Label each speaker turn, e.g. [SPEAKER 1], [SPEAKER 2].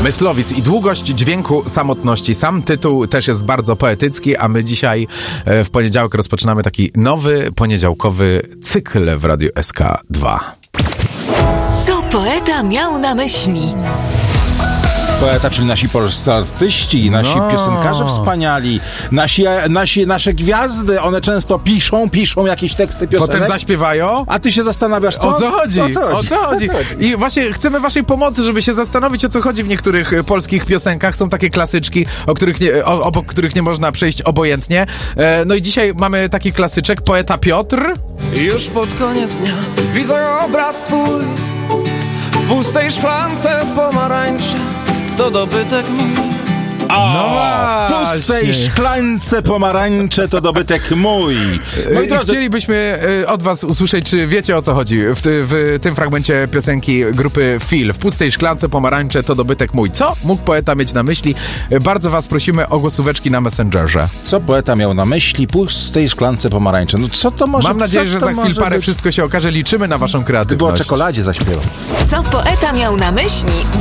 [SPEAKER 1] Myslowic i długość dźwięku samotności. Sam tytuł też jest bardzo poetycki, a my dzisiaj w poniedziałek rozpoczynamy taki nowy poniedziałkowy cykl w Radiu SK2.
[SPEAKER 2] Co poeta miał na myśli?
[SPEAKER 3] Poeta, czyli nasi polscy artyści, nasi piosenkarze wspaniali, nasze gwiazdy, one często piszą jakieś teksty piosenek.
[SPEAKER 1] Potem zaśpiewają.
[SPEAKER 3] A ty się zastanawiasz, co?
[SPEAKER 1] O co chodzi?
[SPEAKER 3] O co chodzi?
[SPEAKER 1] I właśnie chcemy waszej pomocy, żeby się zastanowić, o co chodzi w niektórych polskich piosenkach. Są takie klasyczki, obok których nie można przejść obojętnie. No i dzisiaj mamy taki klasyczek, poeta Piotr.
[SPEAKER 4] Już pod koniec dnia widzę obraz twój w pustej szklance pomarańczy. To dobytek mój.
[SPEAKER 3] W pustej szklance pomarańcze to dobytek mój. Moi drodzy,
[SPEAKER 1] chcielibyśmy od was usłyszeć, czy wiecie, o co chodzi w tym fragmencie piosenki grupy Fil. W pustej szklance pomarańcze to dobytek mój. Co mógł poeta mieć na myśli? Bardzo was prosimy o głosóweczki na Messengerze.
[SPEAKER 3] co poeta miał na myśli? Pustej szklance pomarańcze. No co to może być?
[SPEAKER 1] Mam nadzieję, że za chwil parę wszystko się okaże. Liczymy na waszą kreatywność.
[SPEAKER 3] Ty było o czekoladzie zaśpiewał.
[SPEAKER 2] Co poeta miał na myśli?